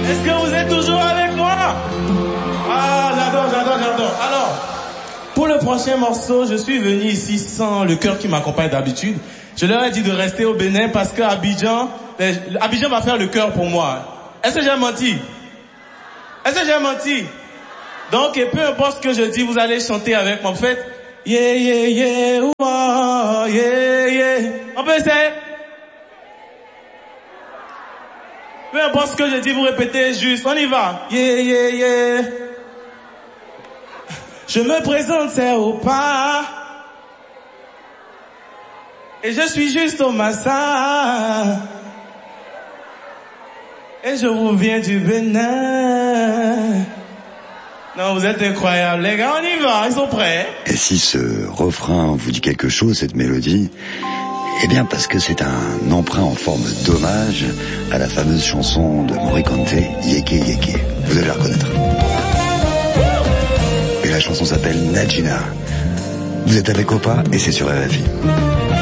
Est-ce que vous êtes toujours avec moi? Ah, j'adore. Alors, pour le prochain morceau, je suis venu ici sans le chœur qui m'accompagne d'habitude. Je leur ai dit de rester au Bénin parce que Abidjan va faire le chœur pour moi. Est-ce que j'ai menti? Donc, et peu importe ce que je dis, vous allez chanter avec moi. Faites, yeah, yeah, yeah, oh, yeah, yeah. On peut essayer? Peu importe ce que je dis, vous répétez juste. On y va. Yeah, yeah, yeah. Je me présente, c'est Opa. Et je suis juste au Massa. Et je vous viens du Bénin. Non, vous êtes incroyables, les gars, on y va, ils sont prêts. Et si ce refrain vous dit quelque chose, cette mélodie, eh bien parce que c'est un emprunt en forme d'hommage à la fameuse chanson de Morricone, Yeke Yeke. Vous allez la reconnaître. Et la chanson s'appelle Najina. Vous êtes avec Opa et c'est sur RFI.